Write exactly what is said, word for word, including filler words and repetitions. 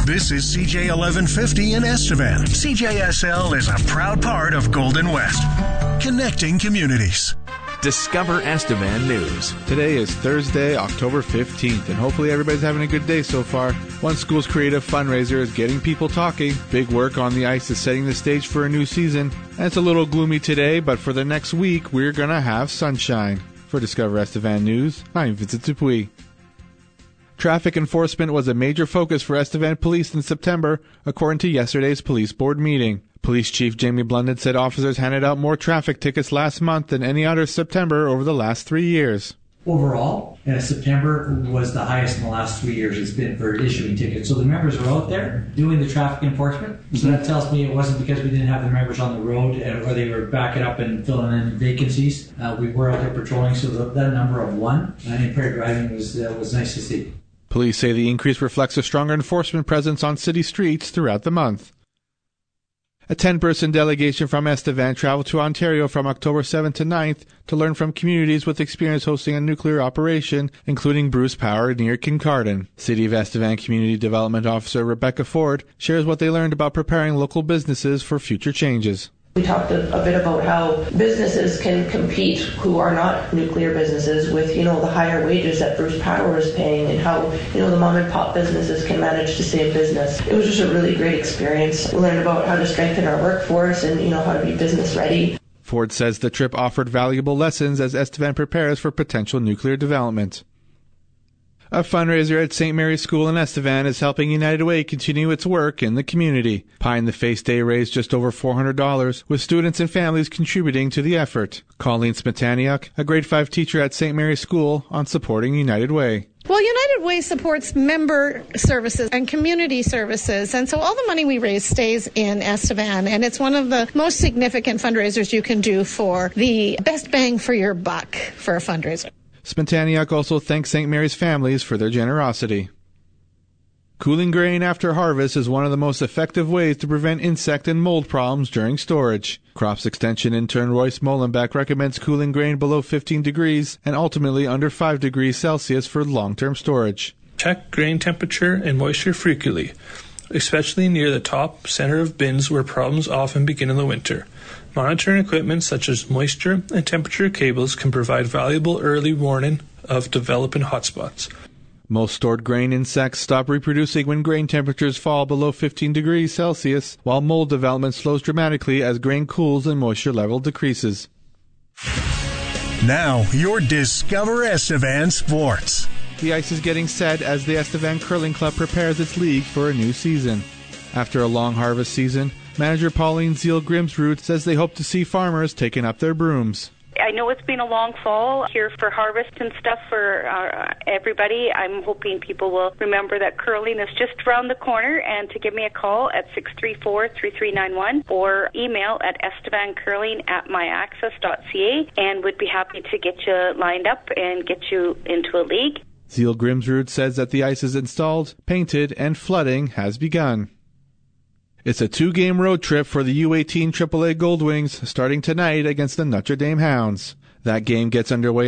This is C J eleven fifty in Estevan. C J S L is a proud part of Golden West, connecting communities. Discover Estevan News. Today is Thursday, October fifteenth, and hopefully everybody's having a good day so far. One school's creative fundraiser is getting people talking. Big work on the ice is setting the stage for a new season. And it's a little gloomy today, but for the next week, we're going to have sunshine. For Discover Estevan News, I'm Vincent Dupuis. Traffic enforcement was a major focus for Estevan Police in September, according to yesterday's police board meeting. Police Chief Jamie Blunden said officers handed out more traffic tickets last month than any other September over the last three years. Overall, uh, September was the highest in the last three years it's been for issuing tickets. So the members were out there doing the traffic enforcement. So that tells me it wasn't because we didn't have the members on the road or they were backing up and filling in vacancies. Uh, we were out there patrolling, so the, that number of one uh, impaired driving was uh, was nice to see. Police say the increase reflects a stronger enforcement presence on city streets throughout the month. A ten-person delegation from Estevan traveled to Ontario from October seventh to ninth to learn from communities with experience hosting a nuclear operation, including Bruce Power near Kincardine. City of Estevan Community Development Officer Rebecca Ford shares what they learned about preparing local businesses for future changes. We talked a, a bit about how businesses can compete who are not nuclear businesses with, you know, the higher wages that Bruce Power is paying and how, you know, the mom and pop businesses can manage to save business. It was just a really great experience. We learned about how to strengthen our workforce and, you know, how to be business ready. Ford says the trip offered valuable lessons as Estevan prepares for potential nuclear development. A fundraiser at Saint Mary's School in Estevan is helping United Way continue its work in the community. Pie in the Face Day raised just over four hundred dollars, with students and families contributing to the effort. Colleen Smetaniuk, a grade five teacher at Saint Mary's School, on supporting United Way. Well, United Way supports member services and community services, and so all the money we raise stays in Estevan, and it's one of the most significant fundraisers you can do for the best bang for your buck for a fundraiser. Smetaniuk also thanks Saint Mary's families for their generosity. Cooling grain after harvest is one of the most effective ways to prevent insect and mold problems during storage. Crops Extension intern Royce Molenbeek recommends cooling grain below fifteen degrees and ultimately under five degrees Celsius for long-term storage. Check grain temperature and moisture frequently, especially near the top center of bins where problems often begin in the winter. Monitoring equipment such as moisture and temperature cables can provide valuable early warning of developing hotspots. Most stored grain insects stop reproducing when grain temperatures fall below fifteen degrees Celsius, while mold development slows dramatically as grain cools and moisture level decreases. Now, your Discover Estevan Sports. The ice is getting set as the Estevan Curling Club prepares its league for a new season. After a long harvest season, manager Pauline Zeal-Grimsrud says they hope to see farmers taking up their brooms. I know it's been a long fall here for harvest and stuff for uh, everybody. I'm hoping people will remember that curling is just around the corner and to give me a call at six three four, three three nine one or email at estevancurling at my access dot c a and would be happy to get you lined up and get you into a league. Zeal-Grimsrud says that the ice is installed, painted, and flooding has begun. It's a two-game road trip for the U eighteen triple A Goldwings starting tonight against the Notre Dame Hounds. That game gets underway